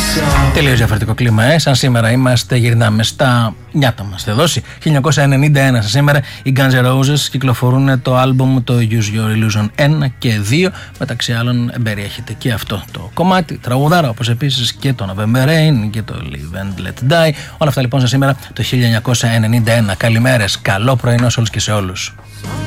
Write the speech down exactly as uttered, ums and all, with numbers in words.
Τελείως διαφορετικό κλίμα, ε. Σαν σήμερα είμαστε, γυρνάμε στα νιάτα μας. Θα δώσει. χίλια εννιακόσια ενενήντα ένα, σαν σήμερα, οι Guns N' Roses κυκλοφορούν το άλμπουμ το Use Your Illusion ένα και δύο. Μεταξύ άλλων, περιέχεται και αυτό το κομμάτι, τραγουδάρα, όπως επίσης και το November Rain και το Live and Let Die. Όλα αυτά λοιπόν σαν σήμερα το χίλια εννιακόσια ενενήντα ένα. Καλημέρες, καλό πρωινό σε όλους και σε όλους.